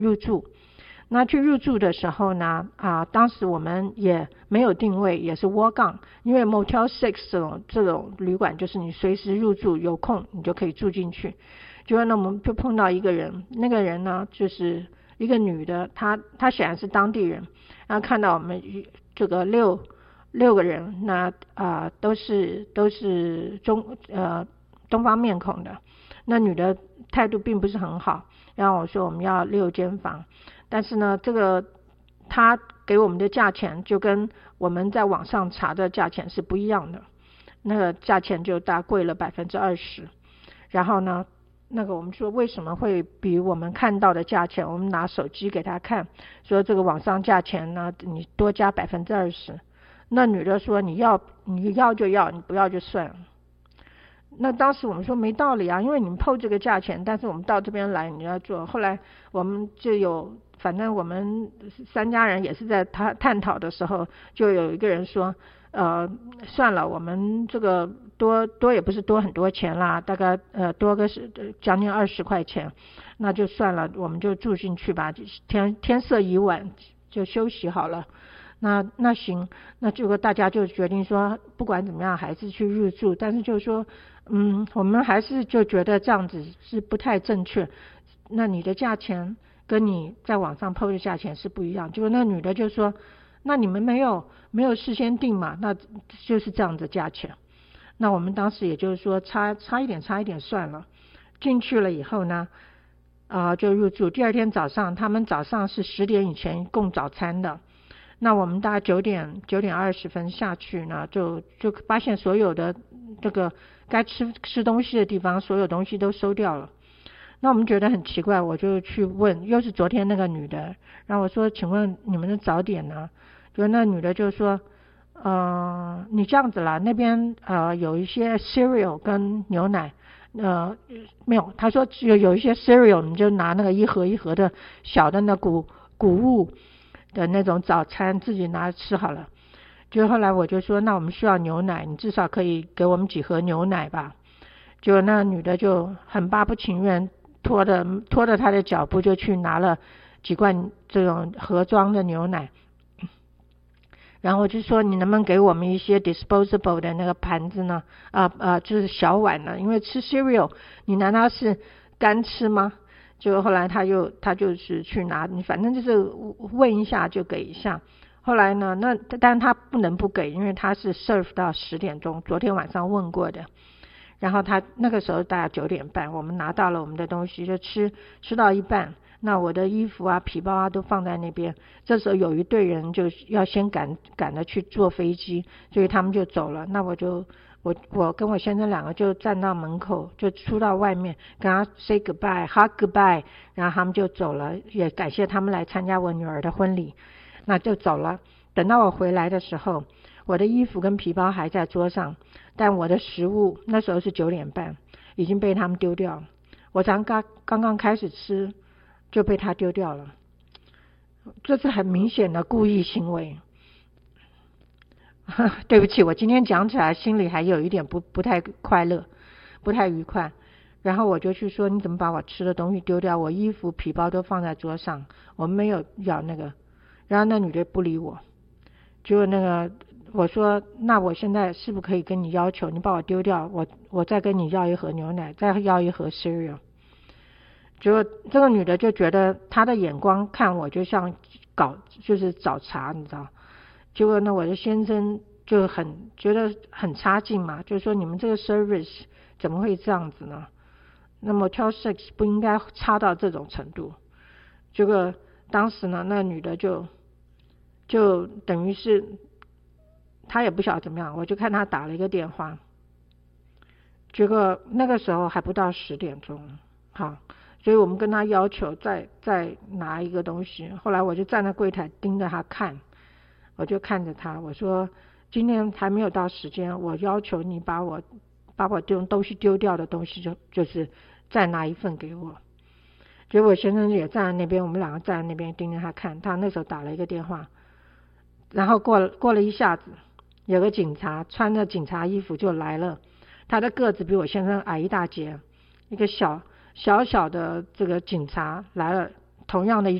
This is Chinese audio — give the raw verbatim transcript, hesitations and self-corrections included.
入住。那去入住的时候呢，啊，当时我们也没有定位，也是 walk on， 因为 Motel Six 这种这种旅馆就是你随时入住，有空你就可以住进去。结果呢，我们就碰到一个人，那个人呢就是一个女的，她她显然是当地人，然后看到我们这个六六个人，那啊、呃、都是都是中呃东方面孔的，那女的态度并不是很好，然后我说我们要六间房。但是呢，这个他给我们的价钱就跟我们在网上查的价钱是不一样的，那个价钱就大贵了百分之二十。然后呢，那个我们说为什么会比我们看到的价钱，我们拿手机给他看，说这个网上价钱呢，你多加百分之二十。那女的说你要你要就要，你不要就算了。那当时我们说没道理啊，因为你们抛这个价钱，但是我们到这边来你要做。后来我们就有，反正我们三家人也是在他探讨的时候，就有一个人说，呃，算了，我们这个多多也不是多很多钱啦，大概呃多个是将近二十块钱，那就算了，我们就住进去吧，天天色已晚，就休息好了。那那行，那结果大家就决定说，不管怎么样还是去入住，但是就是说，嗯，我们还是就觉得这样子是不太正确。那你的价钱跟你在网上 po 的价钱是不一样。结果那女的就说，那你们没有没有事先定嘛，那就是这样的价钱。那我们当时也就是说差差一点差一点算了。进去了以后呢，啊、呃、就入住。第二天早上，他们早上是十点以前供早餐的。那我们大概九点九点二十分下去呢，就就发现所有的这个该吃吃东西的地方，所有东西都收掉了。那我们觉得很奇怪，我就去问，又是昨天那个女的，然后我说，请问你们的早点呢？就那女的就说，呃，你这样子啦，那边呃有一些 cereal 跟牛奶，呃没有，她说只有有一些 cereal， 你就拿那个一盒一盒的小的那谷谷物的那种早餐自己拿吃好了。就后来我就说，那我们需要牛奶，你至少可以给我们几盒牛奶吧。就那女的就很巴不情愿，拖着拖着她的脚步就去拿了几罐这种盒装的牛奶。然后就说你能不能给我们一些 disposable 的那个盘子呢？啊、呃、啊、呃，就是小碗呢，因为吃 cereal 你难道是干吃吗？就后来他就他就是去拿，你反正就是问一下就给一下。后来呢，那但他不能不给，因为他是 serve 到十点钟，昨天晚上问过的。然后他那个时候大概九点半，我们拿到了我们的东西，就吃吃到一半，那我的衣服啊、皮包啊都放在那边。这时候有一队人就要先赶赶着去坐飞机，所以他们就走了。那我就我我跟我先生两个就站到门口，就出到外面跟他 say goodbye hug goodbye， 然后他们就走了，也感谢他们来参加我女儿的婚礼，那就走了。等到我回来的时候，我的衣服跟皮包还在桌上，但我的食物那时候是九点半，已经被他们丢掉了。我刚刚刚刚开始吃就被他丢掉了，这是很明显的故意行为。对不起，我今天讲起来心里还有一点不不太快乐，不太愉快。然后我就去说，你怎么把我吃的东西丢掉？我衣服皮包都放在桌上，我没有要那个。然后那女的不理我，结果那个我说，那我现在是不是可以跟你要求，你把我丢掉，我我再跟你要一盒牛奶，再要一盒 cereal。结果这个女的就觉得她的眼光看我就像搞就是找茬，你知道。结果呢，我的先生就很觉得很差劲嘛，就是说你们这个 service 怎么会这样子呢？那么 Motel Six 不应该差到这种程度。结果当时呢，那女的就就等于是她也不晓得怎么样，我就看她打了一个电话。结果那个时候还不到十点钟，好，所以我们跟她要求再再拿一个东西。后来我就站在柜台盯着她看。我就看着他，我说今天还没有到时间，我要求你把我把我丢东西丢掉的东西就就是再拿一份给我。结果先生也站在那边，我们两个站在那边盯着他看。他那时候打了一个电话，然后过了过了一下子，有个警察穿着警察衣服就来了，他的个子比我先生矮一大截，一个小小小的这个警察来了， 同样的一